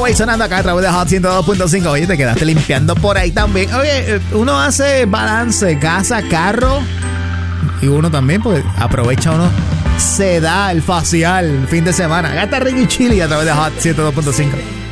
Getaway sonando acá a través de Hot 102.5. Oye, te quedaste limpiando por ahí también. Oye, uno hace balance, casa, carro. Y uno también, pues, aprovecha uno. Se da el facial fin de semana. Acá está Ricky Chili a través de Hot 102.5.